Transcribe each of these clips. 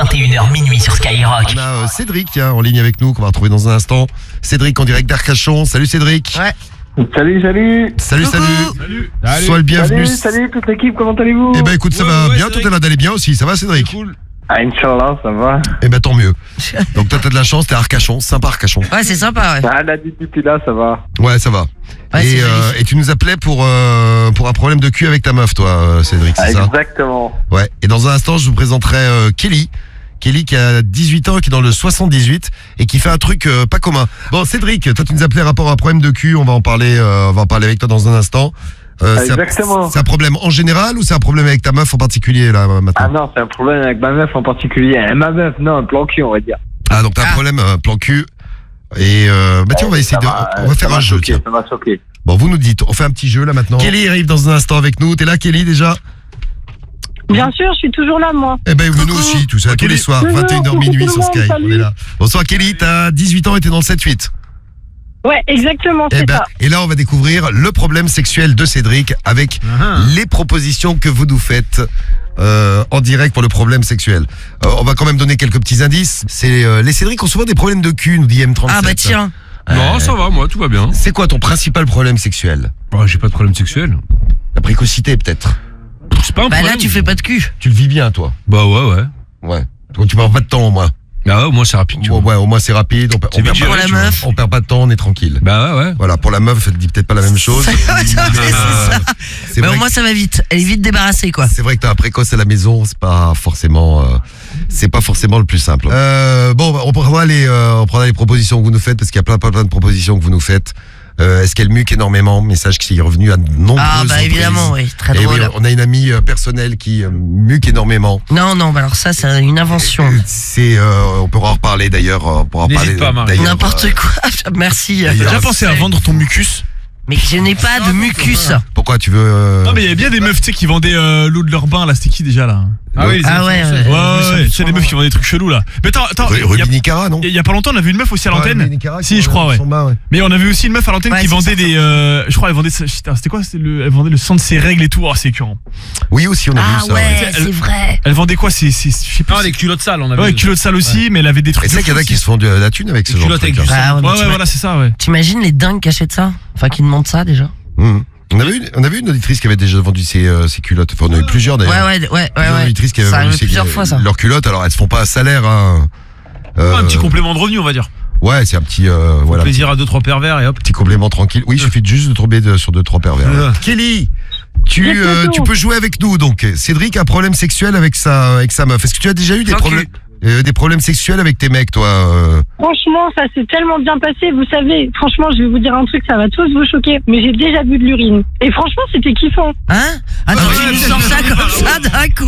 21h minuit sur Skyrock. On a Cédric en ligne avec nous qu'on va retrouver dans un instant. Cédric en direct d'Arcachon. Salut Cédric. Ouais. Salut. Salut. Sois le bienvenu. Salut toute l'équipe, comment allez-vous? Eh ben écoute, ça va bien, toi t'as l'air d'aller bien aussi, ça va Cédric? Cool. Ah, Inch'Allah, ça va. Eh ben tant mieux. Donc toi t'as de la chance, t'es à Arcachon, sympa Arcachon. Ouais, c'est sympa, ouais. Ah, la depuis là, ça va. Ouais, ça va. Ouais, Et tu nous appelais pour un problème de cul avec ta meuf, toi Cédric, c'est ça? Exactement. Ouais. Et dans un instant, je vous présenterai Kelly. Kelly qui a 18 ans, qui est dans le 78 et qui fait un truc pas commun. Bon Cédric, toi tu nous appelais rapport à un problème de cul, on va en parler avec toi dans un instant. Exactement. C'est un problème en général ou c'est un problème avec ta meuf en particulier là maintenant? Ah non, c'est un problème avec ma meuf en particulier. Ma meuf, non, un plan cul, on va dire. Ah donc t'as un problème plan cul. Et bah tiens, on va essayer on va faire un jeu, tiens. Ça m'a choqué. Bon, vous nous dites, on fait un petit jeu là maintenant. Kelly arrive dans un instant avec nous. T'es là Kelly déjà? Bien sûr, je suis toujours là, moi. Eh ben nous aussi, tout ça, tous les soirs, 21h minuit sur Sky, on est là. Bonsoir Kelly, t'as 18 ans et t'es dans le 7-8. Ouais, exactement, c'est ça. Et là, on va découvrir le problème sexuel de Cédric avec les propositions que vous nous faites en direct pour le problème sexuel. On va quand même donner quelques petits indices. C'est les Cédric ont souvent des problèmes de cul, nous dit M37. Ah bah tiens. Non, ça va, moi, tout va bien. C'est quoi ton principal problème sexuel? Bah, j'ai pas de problème sexuel. La précocité peut-être. C'est pas un Bah problème. là, tu fais pas de cul. Tu le vis bien toi? Bah ouais. Ouais. Donc tu perds pas de temps au moins. Ah ouais, au moins c'est rapide, tu vois. Ouais, au moins c'est rapide. On perd Pour la meuf. on perd pas de temps, on est tranquille. Bah ouais. Voilà, pour la meuf, elle dit peut-être pas la même chose. C'est ça. C'est Mais vrai au moins, ça va vite. Elle est vite débarrassée, quoi. C'est vrai que t'as un précoce à la maison, c'est pas forcément le plus simple. Bon, on prendra les propositions que vous nous faites parce qu'il y a plein de propositions que vous nous faites. Est-ce qu'elle muque énormément? Message qui est revenu à de nombreuses Ah bah reprises. évidemment, oui, très Et drôle. oui, on a une amie personnelle qui muque énormément. Non, bah alors ça, c'est une invention. On pourra en reparler d'ailleurs. On pourra en N'hésite parler pas, Marie. d'ailleurs, N'importe quoi. Merci. T'as Déjà pensé à vendre ton mucus? Mais je n'ai pas de mucus. Pourquoi tu veux Non mais il y avait bien des meufs tu sais qui vendaient l'eau de leur bain là, c'était qui déjà là? Ah oui, Ah ouais. Ouais, tu sais des meufs qui vendaient des trucs chelous là. Mais attends, Ruby Nicara, non? il y a pas longtemps on a vu une meuf aussi à l'antenne. Si je crois ouais. Mais on a vu aussi une meuf à l'antenne Ouais, qui c'est vendait des je crois elle vendait c'était quoi, elle vendait le sang de ses règles et tout. Oh c'est écœurant. Oui aussi on a vu ça. Ouais, c'est vrai. Elle vendait quoi, je sais plus. Ah, des culottes sales, on a vu. Ouais, culottes sales aussi, mais elle avait des Et trucs. tu sais qu'il y en a qui se font de la thune avec ce genre de culottes avec truc. du Ah, Ouais voilà, c'est ça ouais. T'imagines les dingues qui achètent ça? Enfin, qui demandent ça déjà? On avait une auditrice qui avait déjà vendu ses culottes. Enfin, on a eu plusieurs d'ailleurs. Ouais. Plusieurs auditrices qui Ça avaient arrive vendu plusieurs fois, ça. leurs culottes. Alors elles se font pas un salaire. Hein. Un petit complément de revenu on va dire. Ouais, c'est un petit voilà, Plaisir à 2-3 pervers et hop. petit complément tranquille. Oui, il suffit juste de tomber sur 2-3 pervers. Kelly, tu peux jouer avec nous donc. Cédric a un problème sexuel avec sa meuf. Est-ce que tu as déjà eu des problèmes sexuels avec tes mecs, toi Franchement, ça s'est tellement bien passé. Vous savez, franchement, je vais vous dire un truc, ça va tous vous choquer, mais j'ai déjà bu de l'urine. Et franchement, c'était kiffant. Hein? Attends, tu nous sors ça comme ça d'un coup?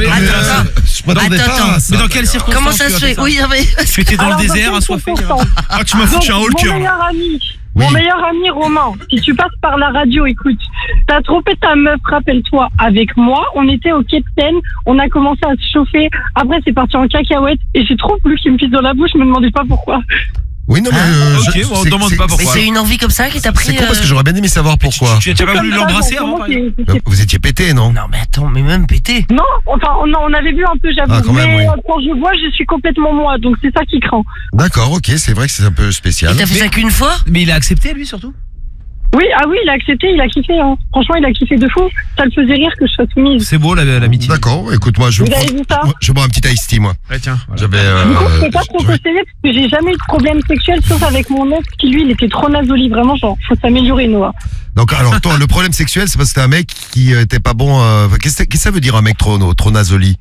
Attends. Mais dans quelles circonstances? Comment ça se fait? Oui, mais... Tu étais dans Alors, le désert dans assoiffé. quelles circonstances Ah tu m'as foutu un haut le Mon cœur. meilleur ami, Oui. mon meilleur ami Romain, si tu passes par la radio, écoute, t'as trompé ta meuf, rappelle-toi, avec moi, on était au Quai de Seine, on a commencé à se chauffer, après c'est parti en cacahuète, et j'ai trop voulu qu'il me pisse dans la bouche, je me demandais pas pourquoi. Oui, non, mais ok, bon, on demande pas Mais pourquoi. c'est une envie comme ça qui t'a pris... C'est con parce que j'aurais bien aimé savoir pourquoi. Tu as pas voulu l'embrasser avant par exemple? Vous étiez pété, non? Non mais attends, mais même pété. Non, enfin, on avait vu un peu, j'avoue, Ah, quand même, mais oui. quand je bois, je suis complètement moi, donc c'est ça qui craint. D'accord, ok, c'est vrai que c'est un peu spécial. Et t'as fait ça qu'une fois? Mais il a accepté, lui, surtout. Oui, il a accepté, il a kiffé, hein. Franchement, il a kiffé de fou, ça le faisait rire que je sois soumise. C'est beau, l'amitié. D'accord, écoute, moi je Vous avez vu ça? bois un petit iced tea, moi. Ouais tiens. J'avais. Du coup, je peux pas trop conseiller parce que j'ai jamais eu de problème sexuel sauf avec mon ex qui lui il était trop nasoli, vraiment genre faut s'améliorer Noah. Donc, alors, toi, le problème sexuel, c'est parce que t'es un mec qui était pas bon. Qu'est-ce que ça veut dire un mec trop nasoli?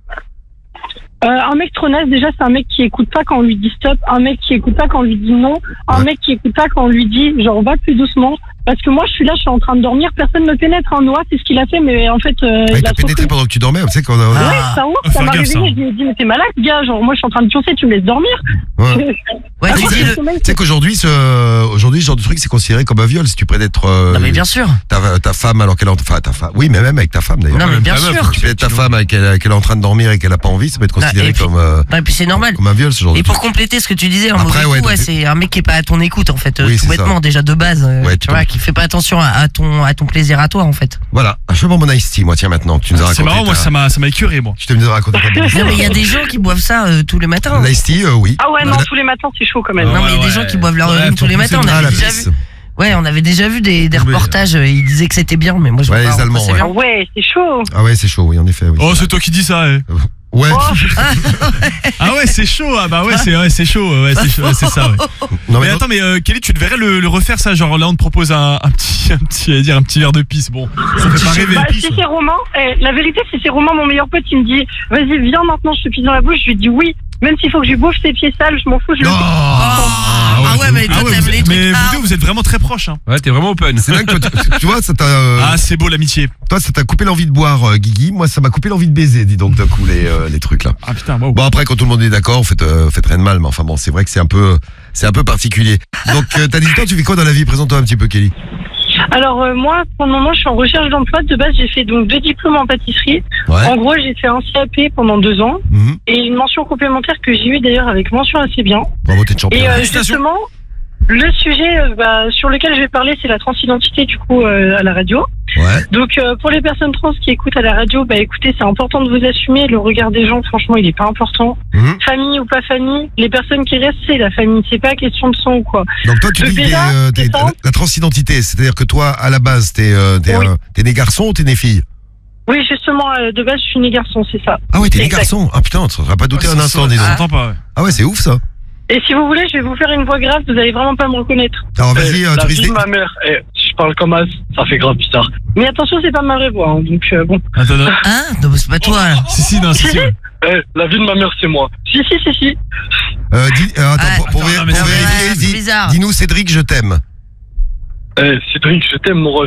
Un mec trop naze, déjà c'est un mec qui écoute pas quand on lui dit stop, un mec qui écoute pas quand on lui dit non, un mec qui écoute pas quand on lui dit genre va plus doucement. Parce que moi je suis là, je suis en train de dormir, personne me pénètre, hein. Noah c'est ce qu'il a fait, mais en fait Il il t'a a pénétré trop pendant que tu dormais, tu sais qu'on a. Ouais, ça ouf, ça faire m'a gaffe, réveillé, ça. je lui ai dit mais t'es malade gars, genre moi je suis en train de pioncer, tu me laisses dormir. Ouais. Ouais, tu dis le... Tu sais qu'aujourd'hui, ce genre de truc, c'est considéré comme un viol si tu pénètres Non mais bien sûr. ta femme alors qu'elle est enfin ta femme. Oui, mais même avec ta femme d'ailleurs. Non mais bien sûr. Tu pénètres ta femme avec qu'elle est en train de dormir et qu'elle a pas envie, ça peut être considéré et puis- comme Non, et puis c'est normal. un viol, ce genre de Et truc. pour compléter ce que tu disais en Après, mauvais ouais, coup, donc- c'est un mec qui est pas à ton écoute en fait, Oui, tout c'est bêtement ça. déjà de base, Ouais, tu vois, qui fait pas attention à ton plaisir à toi en fait. Voilà, achève-moi mon iced tea, moi, tiens, maintenant. Tu nous as raconté. C'est marrant, moi, ça m'a écœuré, moi. Tu t'es venu de raconter ta belle Non mais il y a des gens qui boivent ça tous les matins. L'ice tea, oui. Ah ouais, non, tous les matins, c'est chaud quand même. Non mais il y a des gens qui boivent leur urine tous les matins. On avait déjà vu. Ouais, on avait déjà vu des reportages. Ils disaient que c'était bien, mais moi je vois Ouais, pas. les Allemands, Ah ouais, c'est chaud. Ah ouais, c'est chaud, oui, en effet. Oui. Oh, c'est toi qui dis ça, eh. Ouais. Ah ouais, c'est chaud. Ah bah ouais, c'est chaud. Ouais, c'est chaud, ouais, c'est ça. Ouais. Non, Mais attends, mais Kelly, tu devrais le refaire ça. Genre là, on te propose un petit verre de pisse. Bon, ça fait pas rêver. Bah, si c'est Romain, la vérité, si c'est Romain, mon meilleur pote, il me dit, vas-y, viens maintenant, je te pisse dans la bouche. Je lui dis oui. Même s'il faut que je bouffe ses pieds sales, je m'en fous, je le fais. Ah ouais, mais toi t'aimes les trucs. Mais vous deux, vous êtes vraiment très proches. Hein. Ouais, t'es vraiment open. C'est dingue, toi, tu vois, ça t'a. Ah, c'est beau l'amitié. Toi, ça t'a coupé l'envie de boire, Guigui. Moi, ça m'a coupé l'envie de baiser, dis donc, d'un coup, les trucs là. Ah putain, wow. Bon, après, quand tout le monde est d'accord, faites rien de mal, mais enfin bon, c'est vrai que c'est un peu particulier. Donc, t'as dit, toi, tu fais quoi dans la vie? Présente-toi un petit peu, Kelly. Alors moi, pour le moment, je suis en recherche d'emploi. De base, j'ai fait donc 2 diplômes en pâtisserie. Ouais. En gros, j'ai fait un CAP pendant 2 ans et une mention complémentaire que j'ai eue d'ailleurs avec mention assez bien. Bravo, t'es champion. Et justement, le sujet sur lequel je vais parler, c'est la transidentité du coup à la radio. Ouais. Donc pour les personnes trans qui écoutent à la radio, bah écoutez, c'est important de vous assumer. Le regard des gens, franchement, il est pas important. Famille ou pas famille, les personnes qui restent, c'est la famille. C'est pas question de sang ou quoi. Donc toi, tu dis la transidentité, c'est-à-dire que toi, à la base, t'es né garçon ou t'es né fille? Oui, justement, de base, je suis né garçon, c'est ça. Ah ouais, t'es né Exact. garçon. Ah putain, ça serait pas douté un instant, dis donc. J'entends pas. Ouais. Ah ouais, c'est ouf ça. Et si vous voulez, je vais vous faire une voix grave, vous allez vraiment pas me reconnaître. Alors vas-y, La tu vie risques. de ma mère, je parle comme as, ça fait grave bizarre. Mais attention, c'est pas ma vraie voix, hein, donc bon. Attends. Hein? Non, c'est pas toi. Là. Si, non, si. Ouais. La vie de ma mère, c'est moi. Si. Attends, pour non, mais vérifier, c'est bizarre. dis-nous Cédric, je t'aime. Cédric, je t'aime, mon ref.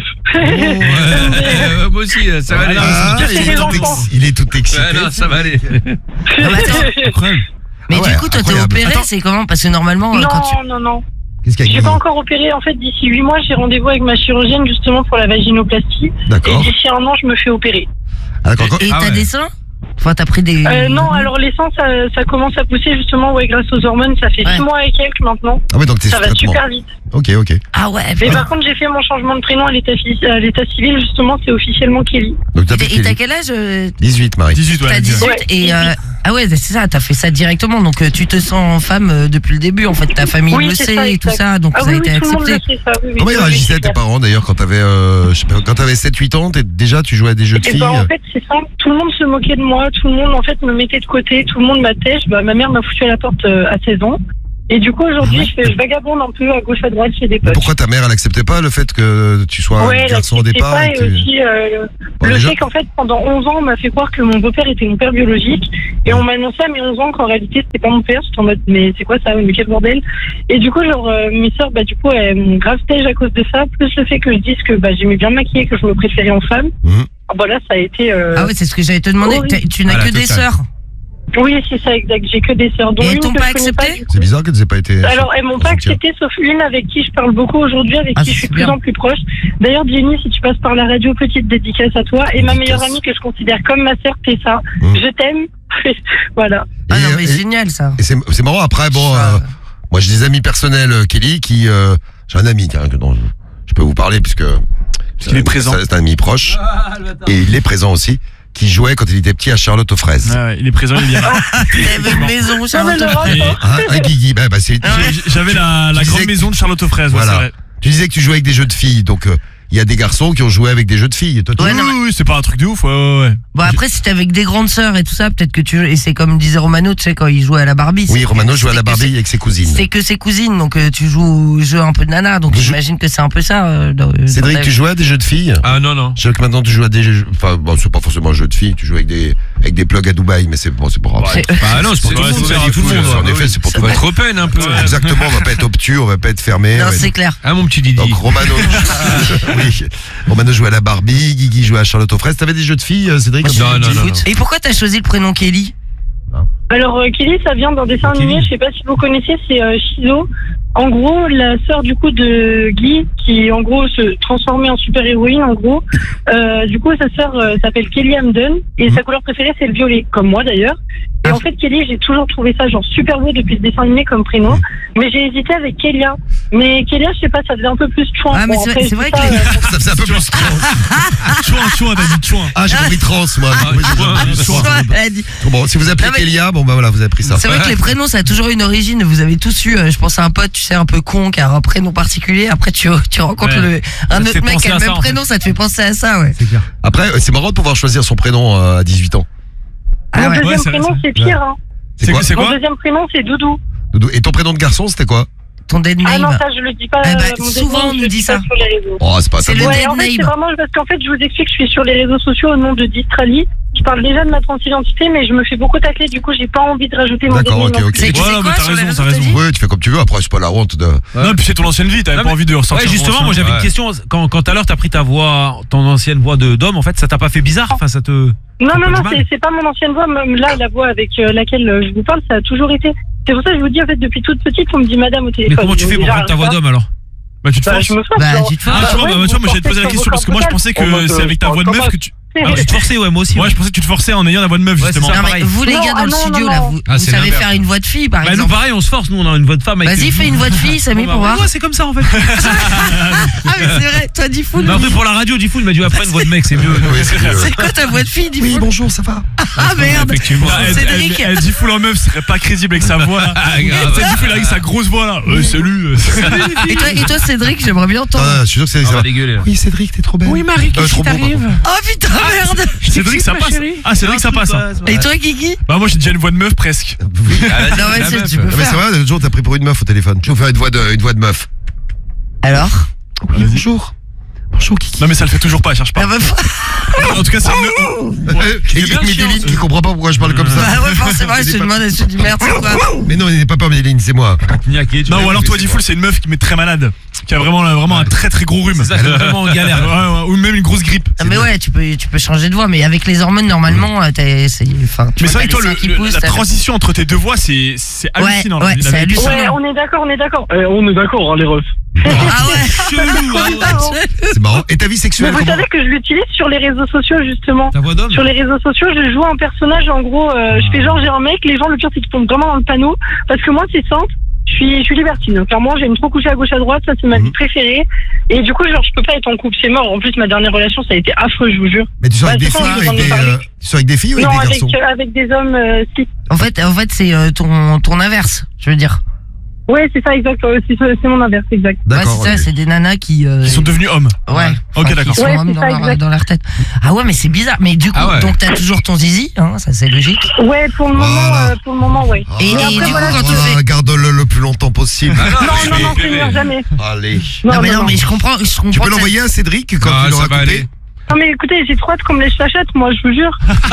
Moi aussi, ça va aller. Ah, il est tout excité. Ouais, non, ça va aller. Ah, bah, attends. Incroyable. Mais Ah ouais, du coup, toi, t'es incroyable. opéré, Attends. c'est comment? Parce que normalement, quand tu. Non. Qu'est-ce qu'il y a, J'ai Guigui? pas encore opéré. En fait, d'ici 8 mois, j'ai rendez-vous avec ma chirurgienne justement pour la vaginoplastie. Et D'accord. d'ici 1 an, je me fais opérer. Ah, d'accord. Et Ah t'as ouais. des seins? Enfin, t'as pris des. Non, alors les seins, ça commence à pousser justement, grâce aux hormones. Ça fait 6 mois et quelques maintenant. Ah ouais, donc t'es Ça sous va traitement. super vite. Ok. Ah ouais. Mais par contre, j'ai fait mon changement de prénom à l'état civil, justement, c'est officiellement Kelly. Donc t'as Et t'as quel âge? 18, Marie. 18, ouais. T'as 18 Ouais. et ah ouais, c'est ça, t'as fait ça directement, donc tu te sens femme depuis le début, en fait, ta famille Oui, le c'est sait ça, et tout exact. ça, donc Ah ça a oui, été tout le monde accepté. le sait, ça. Oui, Comment ils ça, réagissaient c'est tes clair. parents d'ailleurs quand t'avais, je sais pas, quand t'avais 7-8 ans, déjà tu jouais à des jeux de Et filles? en fait, c'est simple. Tout le monde se moquait de moi. Tout le monde, en fait, me mettait de côté. Tout le monde m'attèche. Ma mère m'a foutu à la porte à 16 ans. Et du coup, aujourd'hui, je vagabonde un peu à gauche, à droite chez des Mais potes. pourquoi ta mère elle acceptait pas le fait que tu sois un Ouais, garçon au départ pas, et et que tu- aussi Bon, le déjà- fait qu'en fait, pendant 11 ans, on m'a fait croire que mon beau-père était mon père biologique. Et on m'a annoncé à mes 11 ans qu'en réalité, c'était pas mon père. J'étais en mode, mais c'est quoi ça? Mais quel bordel? Et du coup, mes sœurs, du coup, elles m'ont grave stage à cause de ça. Plus le fait que je dise que j'aimais bien me maquiller, que je me préférais en femme. Voilà, ça a été... Ah ouais, c'est ce que j'allais te demander. Oui. Tu n'as Ah, la que des totale. sœurs. Oui, c'est ça, exact. J'ai que des sœurs. Dont Et elles une t'ont que pas je connais accepté? du coup. C'est bizarre qu'elles aient pas été. Alors, elles m'ont pas soutien. accepté, sauf une avec qui je parle beaucoup aujourd'hui, avec Ah, qui je suis c'est de plus bien. en plus proche. D'ailleurs, Jenny, si tu passes par la radio, petite dédicace à toi. Et ma Dédicace. meilleure amie que je considère comme ma sœur, Tessa. Je t'aime. Voilà. Ah non, Et, mais et- génial ça. Et c'est marrant après, bon, Ça- moi j'ai des amis personnels, Kelly, qui, j'ai un ami, tiens, dont je peux vous parler puisque Il est présent. C'est un ami proche et il est présent aussi, qui jouait quand il était petit à Charlotte aux fraises. Ouais, il est présent, il est bien là. T'avais une maison, Charlotte. Non, mais Et Un Guigui, c'est. J'avais la Tu disais grande que- maison de Charlotte aux fraises. Voilà. Ouais, c'est vrai. Tu disais que tu jouais avec des jeux de filles, donc il y a des garçons qui ont joué avec des jeux de filles. Toi, tu- Ouais, non, mais- Oui, c'est pas un truc de ouf. Ouais. Bon, après, si t'es avec des grandes sœurs et tout ça, peut-être que tu. Et c'est comme disait Romano, tu sais, quand il jouait à la Barbie. Oui, c'est- Romano jouait à la c'est que Barbie avec ses cousines. C'est que ses cousines, donc tu joues au jeu un peu de nana, donc Vous j'imagine que c'est un peu ça. Cédric, tu jouais à des jeux de filles? Ah non. Je sais que maintenant tu joues à des jeux. Enfin, bon, c'est pas forcément un jeu de filles, tu joues avec des plugs à Dubaï, mais c'est bon, c'est pas grave. C'est- Bah non, c'est pour tout le Ouais, monde. c'est ça, ça, du tout le coup, monde, En effet, c'est pour tout Faut le être monde. open un peu. Exactement, on va pas être obtus, on va pas être fermé. Non, ouais. c'est clair. Ah, mon petit Didi. Donc Romano, oui. Romano jouait à la Barbie, Guigui jouait à Charlotte aux fraises. T'avais des jeux de filles, Cédric? Moi, quand je tu- non, foot. non. Et pourquoi t'as choisi le prénom Kelly? Alors, Kelly, ça vient d'un dessin animé, je sais pas si vous connaissez, c'est Shizo. En gros, la sœur du coup de Guy, qui en gros se transformait en super-héroïne en gros. Du coup sa sœur s'appelle Kelly Hamden et sa couleur préférée c'est le violet, comme moi d'ailleurs. Et en fait Kelly, j'ai toujours trouvé ça genre super beau depuis le dessin animé comme prénom, mais j'ai hésité avec Kélia. Mais Kélia, je sais pas, ça faisait un peu plus chouin. Ah, mais c'est vrai que Ça faisait un peu plus trans. Chouin, t'as dit chouin. Ah, j'ai compris trans, moi. elle a dit. Bon, si vous appelez Kélia, bon bah voilà, vous avez pris ça. C'est vrai que les prénoms, ça a toujours une origine. Vous avez tous eu, je pense à un pote, tu sais, un peu con, qui a un prénom particulier. Après, tu rencontres un autre mec qui a le même prénom, ça te fait penser à ça, ouais. C'est clair. Après, c'est marrant de pouvoir choisir son prénom à 18 ans. Mon deuxième prénom, c'est pire. Hein. C'est quoi? Mon deuxième prénom, c'est Doudou. Doudou. Et ton prénom de garçon, c'était quoi? Ton dead name. Ah non, ça je le dis pas. Souvent on nous dit ça. Oh, c'est pas c'est le ouais, dead en fait, name. c'est vraiment parce qu'en fait, je vous explique, je suis sur les réseaux sociaux au nom de Distrali. Je parle déjà de ma transidentité, mais je me fais beaucoup tacler, du coup, j'ai pas envie de rajouter mon D'accord, dead name. ok. Voilà, mais t'as raison. Ouais, tu fais comme tu veux, après, c'est pas la honte de. Non, puis c'est ton ancienne vie, t'avais pas envie de ressortir. Ouais, justement, moi j'avais une question. Quand tout à l'heure t'as pris ta voix, ton ancienne voix d'homme, en fait, ça t'a pas fait bizarre? Enfin, ça te. Non, c'est pas mon ancienne voix. Même là, la voix avec laquelle je vous parle, ça a toujours été. C'est pour ça que je vous dis, en fait, depuis toute petite, on me dit madame au téléphone. Mais comment tu fais pour prendre ta voix d'homme alors? Bah, tu te forces. Je me force. Bah, tu te forces. Ah, tu vois, moi, j'allais te poser la question parce que moi, je pensais que c'est avec ta voix de meuf que tu. Alors, tu te forçais, ouais, moi aussi. Ouais, je pensais que tu te forçais en ayant la voix de meuf, justement. Non, mais vous les gars dans le studio là, vous savez faire une voix de fille par exemple. Bah, nous pareil, on se force, nous on a une voix de femme. Vas-y, fais une voix de fille, Samy, pour voir. Ouais, c'est comme ça en fait. Ah, mais c'est vrai, toi, Diffoul. Mais après, pour la radio, Diffoul m'a dit après une voix de mec, c'est mieux. C'est quoi ta voix de fille, Diffoul? Oui, bonjour, ça va? Ah merde. Effectivement. Cédric. Elle dit full en meuf, serait pas crédible avec sa voix. Elle dit full avec sa grosse voix là. Salut. Et toi, Cédric, j'aimerais bien entendre. Ah, je suis sûr que c'est ça. Oui, Cédric, t'es trop belle. Oui, Marie, qu'est-ce qui trop beau, t'arrive? Oh putain, merde. Cédric, ça passe. Ah, Cédric, ça passe. Et toi, Kiki? Bah, moi j'ai déjà une voix de meuf presque. Non, mais tu peux Mais c'est faire. vrai, l'autre jour, t'as pris pour une meuf au téléphone. Je vais faire une voix de meuf. Alors? Oui, bonjour. Bonjour, Kiki. Non, mais ça le fait toujours pas, cherche pas. En tout cas, c'est Et Médéline qui comprend pas pourquoi je parle comme ça. Bah ouais, forcément, je te demande, elle se dit merde, c'est quoi? Mais non, il n'est pas Médéline, c'est moi. Non, ou alors toi, Diffoul, c'est une meuf qui m'est très malade. Qui a vraiment un très très gros rhume. C'est ça, vraiment en galère. Ouais, ou même une grosse grippe. Ah, mais ouais, tu peux changer de voix, mais avec les hormones, normalement, Mais c'est vrai que toi, la transition entre tes deux voix, c'est hallucinant. Ouais, c'est hallucinant. Ouais, on est d'accord. On est d'accord, les refs. Ah ouais. C'est marrant. Et ta vie Mais sexuelle, vous comment? savez que je l'utilise sur les réseaux sociaux, justement. Ta voix d'homme? Sur les réseaux sociaux, je joue un personnage, en gros, je fais genre j'ai un mec, les gens, le pire c'est qu'ils tombent vraiment dans le panneau, parce que moi c'est simple, je suis libertine, clairement j'aime trop coucher à gauche à droite, ça c'est ma vie préférée, et du coup genre je peux pas être en couple, c'est mort, en plus ma dernière relation ça a été affreux, je vous jure. Mais tu sors avec des Bah, filles, tu sors avec des filles ou Non, avec des garçons? avec des hommes, si. En fait, c'est ton inverse, je veux dire. Ouais, c'est ça, exact, c'est mon inverse, exact. Ouais, D'accord. c'est ça, ok. c'est des nanas qui sont devenus hommes. Ouais. Ok, d'accord. Qui sont Ouais, hommes c'est ça, exact. dans leur tête. Ah ouais, mais c'est bizarre. Mais du coup, Ah ouais. donc t'as toujours ton zizi, hein, ça c'est logique. Ouais, pour le moment, ouais. Et après, du coup, voilà, quand tu Voilà, fais. garde-le le plus longtemps possible. Non, Seigneur, jamais. Allez. Non, mais je comprends. Tu peux que ça- l'envoyer à Cédric quand Ah, tu l'auras ça va coupé? aller. Non, mais écoutez, j'ai trop hâte qu'on me les achète, moi, je vous jure.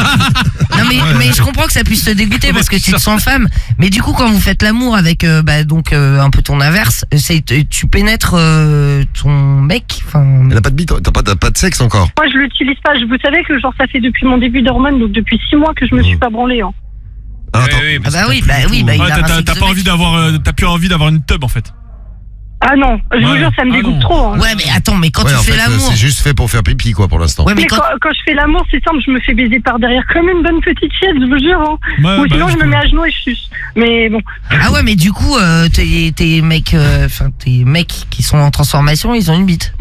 Non mais je comprends que ça puisse te dégoûter parce que tu te sens femme. Mais du coup, quand vous faites l'amour avec un peu ton inverse, tu pénètres ton mec. Enfin. Elle a pas de bite, t'as pas de sexe encore. Moi, je l'utilise pas. Vous savez que genre ça fait depuis mon début d'hormones, donc depuis 6 mois que je me suis pas branlée. Hein. Ah, attends. Ah bah oui, il Ouais, a un sexe t'as de pas mec. envie d'avoir, t'as plus envie d'avoir une tub en fait. Ah non, je vous jure, ça me dégoûte trop. Hein. Ouais, mais attends, mais quand Ouais, tu en fais fait, l'amour. c'est juste fait pour faire pipi, quoi, pour l'instant. Ouais, mais Mais quand je fais l'amour, c'est simple, je me fais baiser par derrière comme une bonne petite chienne, je vous jure. Hein. Ouais, Ou sinon, je me mets à genoux et je suce. Mais bon. Ah ouais, mais du coup, tes mecs qui sont en transformation, ils ont une bite.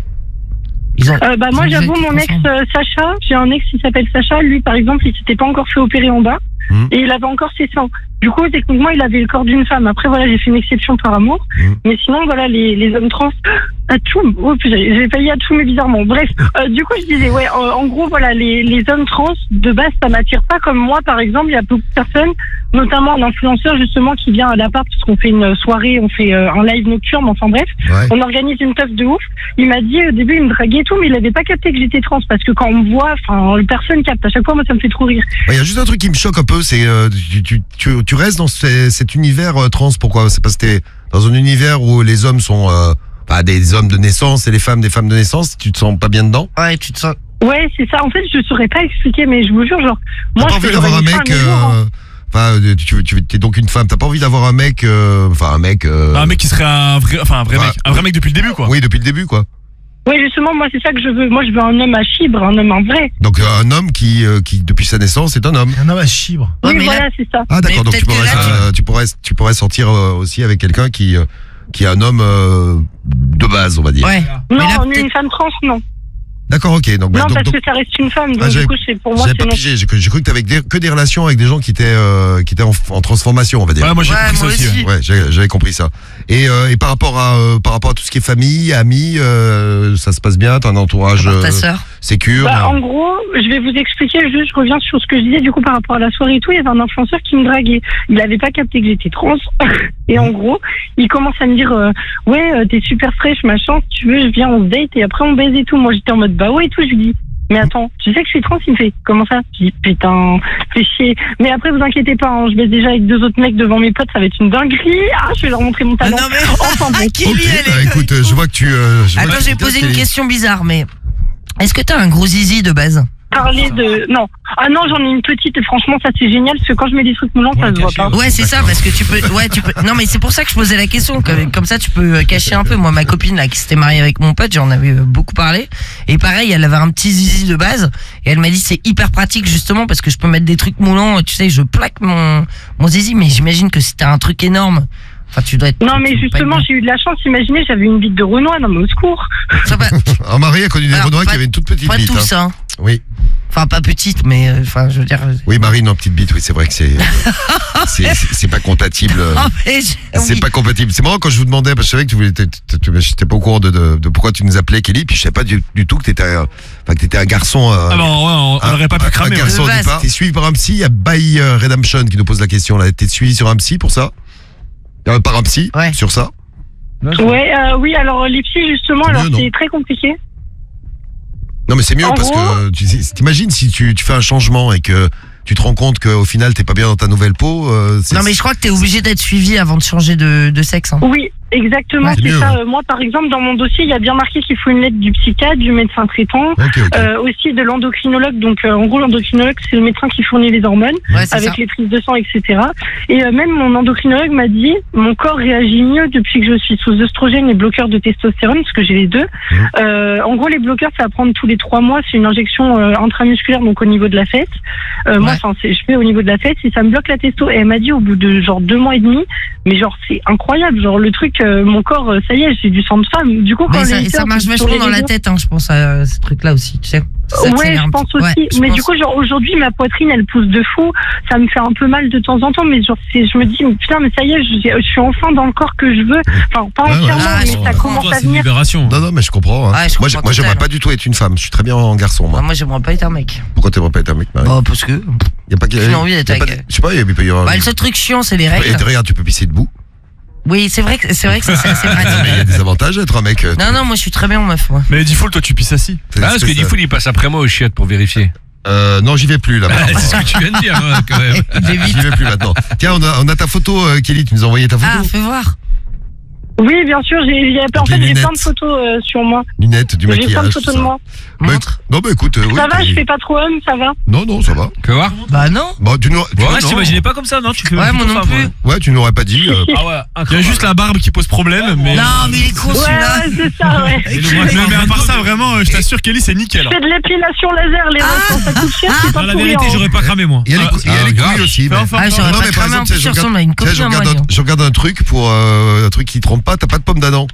Moi, j'avoue, mon ex Sacha, j'ai un ex qui s'appelle Sacha. Lui, par exemple, il s'était pas encore fait opérer en bas et il avait encore ses seins. Du coup, techniquement, il avait le corps d'une femme. Après, voilà, j'ai fait une exception par amour. Mais sinon, voilà, les hommes trans, à tout. Oh putain, j'ai failli à tout, mais bizarrement. Bref, du coup, je disais, ouais, en gros, voilà, les hommes trans, de base, ça m'attire pas. Comme moi, par exemple, il y a beaucoup de personnes, notamment un influenceur, justement, qui vient à l'appart parce qu'on fait une soirée, on fait un live nocturne, enfin bref. Ouais. On organise une teuf de ouf. Il m'a dit, au début, il me draguait et tout, mais il avait pas capté que j'étais trans parce que quand on me voit, enfin, personne capte. À chaque fois, moi, ça me fait trop rire. Il y a juste un truc qui me choque un peu, c'est tu restes dans cet univers trans. Pourquoi? C'est parce que t'es dans un univers où les hommes sont des hommes de naissance et les femmes des femmes de naissance. Tu te sens pas bien dedans? Ouais, tu te sens. Ouais, c'est ça. En fait, je saurais pas expliquer, mais je vous jure, genre, T'as moi, pas je envie fais d'avoir un j'aurais mec mis ça à mes jours, hein. t'es donc une femme. T'as pas envie d'avoir un mec un mec Un mec qui serait un vrai mec depuis le début quoi. Oui, depuis le début, quoi. Oui, justement, moi, c'est ça que je veux. Moi, je veux un homme à chibre, un homme en vrai. Donc un homme qui depuis sa naissance est un homme. Un homme à chibre. Ouais, Oui, mais voilà, là- c'est ça. Ah d'accord, Mais donc peut-être que là, tu pourrais sortir aussi avec quelqu'un qui est un homme de base, on va dire. Ouais. Non, mais là, on est peut-être- une femme trans, non. D'accord, ok. Donc, Non, donc, parce donc- que ça reste une femme, donc Ah, du coup, c'est pour moi, j'avais c'est pas non. pigé. J'ai cru que t'avais que des relations avec des gens qui étaient en transformation, on va dire. Ouais, moi j'ai Ouais, compris ça moi aussi. aussi. Ouais. Ouais, j'avais compris ça. Et par rapport à tout ce qui est famille, amis, ça se passe bien. T'as un entourage Par ta sœur. sécure. Bah, en gros, je vais vous expliquer, juste, je reviens sur ce que je disais, du coup, par rapport à la soirée et tout, il y avait un influenceur qui me draguait. Il avait pas capté que j'étais trans. Et en gros, il commence à me dire, ouais, t'es super fraîche, machin, si tu veux, je viens, on se date, et après on baise et tout. Moi, j'étais en mode, bah ouais, et tout, je lui dis, mais attends, tu sais que je suis trans? Il me fait, comment ça? Je dis, putain, fais chier. Mais après, vous inquiétez pas, hein, je baise déjà avec 2 autres mecs devant mes potes, ça va être une dinguerie. Ah, je vais leur montrer mon Ah talent. non, mais. Enfin, bon. Kelly, Ok, elle bah, est- écoute, je vois que tu. je vois Attends, que j'ai tu posé Kelly. une question bizarre, mais. Est-ce que t'as un gros zizi de base? Parler de. Non. Ah non, j'en ai une petite, et franchement, ça c'est génial, parce que quand je mets des trucs moulants, ça se voit pas. Ouais, c'est ça, parce que tu peux. Ouais, tu peux. Non, mais c'est pour ça que je posais la question. Comme ça, tu peux cacher un peu. Moi, ma copine là, qui s'était mariée avec mon pote, j'en avais beaucoup parlé. Et pareil, elle avait un petit zizi de base. Et elle m'a dit c'est hyper pratique justement parce que je peux mettre des trucs moulants. Tu sais, je plaque mon zizi, mais j'imagine que c'était un truc énorme. Enfin, tu dois être. Non, tu mais dois pas justement, être j'ai eu de la chance. Imaginez, j'avais une bite de Renoir. Non, mais au secours. bien. Ça va- Un mari a connu des Alors, Renois pas- qui avait une toute petite Pas bite. tout hein. ça. Oui. Enfin, pas petite, mais enfin, je veux dire. Oui, Marine, en petite bite, oui, c'est vrai que c'est pas compatible. Ah, mais C'est oui. pas compatible. C'est marrant quand je vous demandais, parce que je savais que tu voulais, j'étais pas au courant de pourquoi tu nous appelais Kelly, puis je savais pas du tout que t'étais un garçon. Ah bah ouais, on n'aurait pas pu cramer. Un ouais. garçon au De base. départ. T'es suivi par un psy, il y a By Redemption qui nous pose la question là. T'es suivi sur un psy pour ça? Par un psy Ouais. sur ça? Ouais, oui, alors les psys, justement, C'est alors mieux, non c'est très compliqué. Non mais c'est mieux En parce gros- que t'imagines si tu fais un changement et que tu te rends compte qu'au final t'es pas bien dans ta nouvelle peau. Non, mais je crois que t'es obligé d'être suivi avant de changer de sexe. Hein. Oui, exactement, Ouais, c'est c'est mieux, ça. ouais. Moi, par exemple, dans mon dossier, il y a bien marqué qu'il faut une lettre du psychiatre, du médecin traitant, Ok. aussi de l'endocrinologue. Donc, en gros, l'endocrinologue, c'est le médecin qui fournit les hormones, Ouais, c'est avec ça. les prises de sang, etc. Et même mon endocrinologue m'a dit, mon corps réagit mieux depuis que je suis sous œstrogène et bloqueur de testostérone, parce que j'ai les deux. En gros, les bloqueurs, ça va prendre tous les 3 mois. C'est une injection intramusculaire, donc au niveau de la fesse. Moi, Ouais. enfin, je fais au niveau de la fesse et ça me bloque la testo. Et elle m'a dit au bout de genre 2 mois et demi, mais genre c'est incroyable, genre le truc, mon corps, ça y est, j'ai du sang de femme. Du coup, quand Mais ça, les et ça sœurs, marche sur vachement les dans la réseaux- tête, hein, je pense à ce truc-là aussi, tu sais. C'est ça que ça Ouais, a l'air je un pense petit- aussi. ouais, je mais pense. du coup, genre aujourd'hui, ma poitrine, elle pousse de fou. Ça me fait un peu mal de temps en temps, mais genre, je me dis, putain, mais ça y est, je suis enfin dans le corps que je veux. Enfin, pas Ouais, ouais. entièrement, Ah, mais je ça comprends. commence Toi, à c'est une venir. libération. Non, mais je comprends. Hein. Ouais, je moi, comprends moi, j'aimerais total. pas du tout être une femme. Je suis très bien en garçon, moi. Ah, moi, j'aimerais pas être un mec. Pourquoi t'aimerais pas être un mec, Marie? Bah, parce que. Y a pas j'ai envie d'être y a pas avec- de- Je sais pas, il peut y avoir. Bah, le seul truc chiant, c'est les Et règles. regarde, tu peux pisser debout. Oui, c'est vrai que c'est assez Mais il y a pratique. des avantages à être un mec. Non, non, moi, je suis très bien en meuf, moi. Mais Default, toi tu pisses assis. C'est- Ah, parce c'est que ça. Diffoul, il passe après moi aux chiottes pour vérifier. Non, j'y vais plus là. C'est ce que tu viens de dire, hein, quand même. J'y vais plus maintenant. Tiens, on a ta photo, Kelly. Tu nous as envoyé ta Ah, photo. fais voir. Oui, bien sûr, en Avec fait, les j'ai plein lunettes. de photos sur moi. Lunettes, du J'ai plein maquillage. de tout photos ça. de moi. Bah, Montre. non, bah écoute, oui. Ça va, t'es- je fais pas trop homme, ça va. Non, non, ça va. Que voir? Bah, non. Bon, tu nous. Ouais, je t'imaginais pas comme ça, non? Tu fais Ouais, moi plutôt non femme, plus. ouais. Ouais, tu n'aurais pas dit. Ah ouais, Il y a juste la barbe qui pose problème, mais. Non, mais il est con, Ouais, celui-là. ouais, c'est ça, ouais. Et le mois de Mais à part ça, vraiment, je t'assure, Kelly, c'est nickel. Je fais de l'épilation laser, les refs, ça coûte cher, c'est Dans pas la pour vérité, rien. j'aurais pas cramé, moi. Il y a les, il y a les grave. couilles aussi. Fais mais- enfin, Ah, j'aurais Non, pas mais par cramé, en exemple, plus, tu sais, je ressemble à une tu sais, copine à moi. je regarde un truc pour un truc qui trompe pas. T'as pas de pomme d'Adam.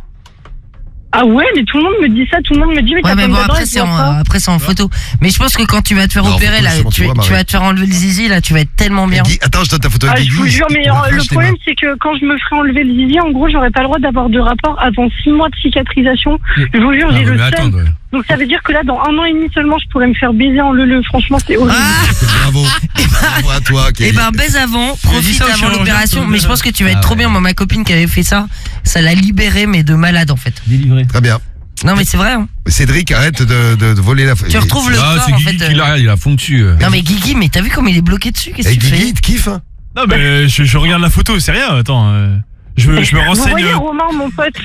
Ah ouais, mais tout le monde me dit ça, tout le monde me dit, mais Ouais, t'as mais pas bon, de dents, après, et c'est tu vois pas. après, c'est en photo. Mais je pense que quand tu vas te faire Non, en opérer, photo, là, justement, tu vois, tu Marie. vas te faire enlever le zizi, là, tu vas être tellement bien. Attends, je donne ta photo Ah, avec je Guigui. vous jure, mais Il m'arrache le les problème, mains. c'est que quand je me ferai enlever le zizi, en gros, j'aurais pas le droit d'avoir de rapport avant 6 mois de cicatrisation. Je vous jure, j'ai Ah, le mais seum. attends, ouais. Donc ça veut dire que là, dans 1 an et demi seulement, je pourrais me faire baiser en le. Franchement, c'est horrible. Ah, Bravo. Bravo à toi, Kelly. et ben, baise avant, dis profite ça au avant chirurgien, l'opération. ça, Mais je pense que tu vas être Ah trop ouais. bien. Moi, ma copine qui avait fait ça, ça l'a libérée, mais de malade, en fait. Délivré. Très bien. Non, mais c'est vrai, hein. Cédric, arrête de voler la. Tu retrouves le Ah, corps, c'est en Guigui fait. qui l'a, il a fond dessus. Non, mais Guigui, mais t'as vu comme il est bloqué dessus? Qu'est-ce Et que tu Guigui, fais? il te kiffe, hein. Non, mais je regarde la photo, c'est rien, attends. Je me Vous renseigne. voyez Romain, mon pote,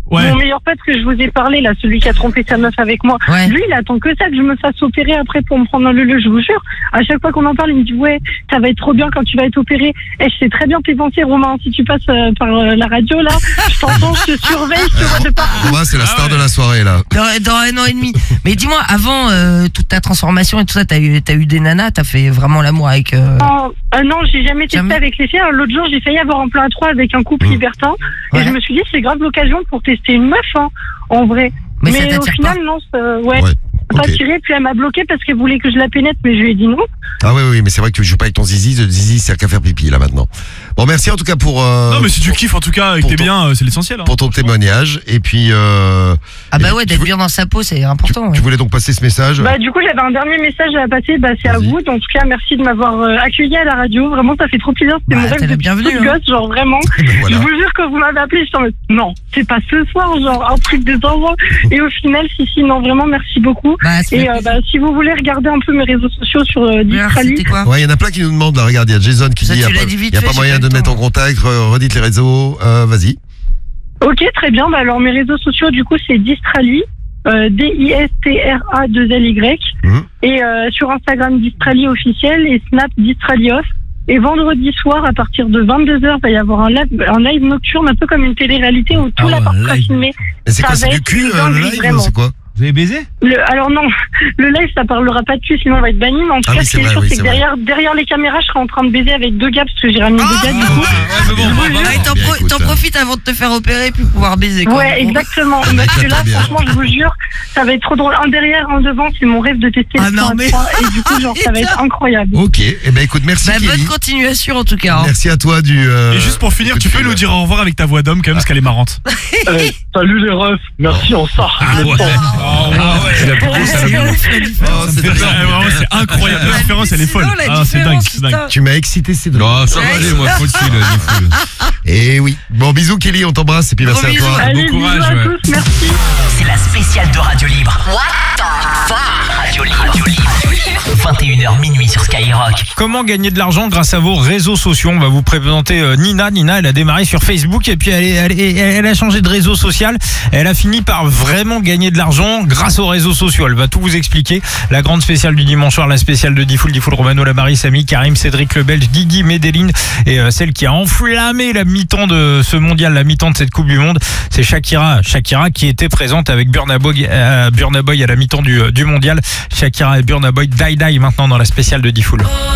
Ouais. Mon meilleur pote que je vous ai parlé, là, celui qui a trompé sa meuf avec moi, Ouais. lui, il attend que ça, que je me fasse opérer après pour me prendre un leu, je vous jure. À chaque fois qu'on en parle, il me dit, ouais, ça va être trop bien quand tu vas être opéré. Et je sais très bien tes pensées, Romain, si tu passes par la radio, là, je t'entends, je te surveille, je te vois de partout. Romain, c'est la star de la soirée, là. Dans 1 an et demi. Mais dis-moi, avant toute ta transformation et tout ça, t'as eu des nanas, t'as fait vraiment l'amour avec. Non, j'ai jamais testé Jamais. avec les filles. Alors, l'autre jour, j'ai failli avoir un plan à 3 avec un couple libertin. Ouais. Et je me suis dit, c'est grave l'occasion pour tester une meuf, hein, en vrai. Mais ça au t'attire final, pas. non, ouais. Ouais. Pas Ok. tiré, puis elle m'a bloqué parce qu'elle voulait que je la pénètre, mais je lui ai dit non. Ah oui, mais c'est vrai que tu joues pas avec ton zizi. Le zizi, c'est qu'à faire pipi, là, maintenant. Bon, merci en tout cas pour. Non, mais si tu kiffes en tout cas et que pour t'es ton- bien, c'est l'essentiel. Hein. Pour ton témoignage. Et puis. Ah bah et ouais, tu d'être veux- bien dans sa peau, c'est important. Tu voulais donc passer ce message Bah, du coup, j'avais un dernier message à passer, c'est à Vas-y. vous. En tout cas, merci de m'avoir accueilli à la radio. Vraiment, ça fait trop plaisir. C'était Bah, mon t'es rêve la depuis bienvenue, toute gosse, genre vraiment. Ben voilà. Je vous jure que vous m'avez appelé, je suis en mode, non, c'est pas ce soir, genre un truc de temps. Et au final, si, non, vraiment, merci beaucoup. Bah, ça fait Et plaisir. si vous voulez regarder un peu mes réseaux sociaux sur Distralu, C'était quoi? Ouais, il y en a plein qui nous demandent, là, regarde, il y a Jason qui Ça, dit, tu il l'as dit vite n'y a fait, pas j'ai moyen pas de eu le mettre en temps. contact, redites les réseaux, vas-y. ok, très bien. Bah, alors, mes réseaux sociaux, du coup, c'est Distralu, DISTRA2LY. Mhm. Et sur Instagram, Distrali officiel et Snap, Distrali off. Et vendredi soir, à partir de 22h, il va y avoir un live nocturne, un peu comme une télé-réalité où tout Ah ouais, l'appart un sera live. filmé. Et c'est Ça quoi, va c'est du être cul, une le dinguerie, live, vraiment. c'est quoi Vous avez baisé? Alors non, le live, ça parlera pas de cul, sinon on va être banni. Mais en tout Ah cas, oui, ce c'est qui est vrai, sûr, oui, c'est que c'est vrai. derrière les caméras, je serai en train de baiser avec 2 gars, parce que j'ai ramené 2 gars, du coup. mais bon, Ouais, t'en bien, écoute, t'en profites avant de te faire opérer puis pouvoir baiser. quoi. Ouais, exactement. Le mec Parce que là, attend bien. franchement, je vous jure, ça va être trop drôle. Un derrière, un devant, c'est mon rêve de tester Ah le non, plan à mais- 3. Et du coup, genre, ça va être incroyable. Ok, eh ben écoute, merci Bah, bonne Kelly. continuation en tout cas. hein. Merci à toi du. Et juste pour finir, coup de tu peux fil. nous dire au revoir avec ta voix d'homme quand même, parce qu'elle est marrante. Salut les refs, merci, on sort. Ah ouais. Il a beaucoup, ça C'est l'a ouf, la différence. Oh, c'est Ouais, bien. vraiment, c'est incroyable. La différence, elle est folle. Hallucinant, la Ah, c'est dingue, différence, c'est dingue. putain. Tu m'as excité, c'est drôle. Non, ça va aller, moi, faut le suivre, il est fou. Et oui. Bon, bisous Kelly, on t'embrasse et puis merci Gros à bisous. toi. Allez, Bon courage, bisous à ouais. tous, merci. C'est la spéciale de Radio Libre. What the fuck? Radio Libre. 21h minuit sur Skyrock. Comment gagner de l'argent grâce à vos réseaux sociaux? On va vous présenter Nina. Nina, elle a démarré sur Facebook et puis elle a changé de réseau social. Elle a fini par vraiment gagner de l'argent grâce aux réseaux sociaux. Elle va tout vous expliquer. La grande spéciale du dimanche soir, la spéciale de Diffoul Romano, la Marie, Samy, Karim, Cédric, le Belge, Guigui, Medellin et celle qui a enflammé la mi-temps de ce mondial, la mi-temps de cette Coupe du Monde, c'est Shakira. Shakira qui était présente avec Burna Boy à la mi-temps du mondial. Shakira et Burna Boy, Die Die maintenant dans la spéciale de Diffoul.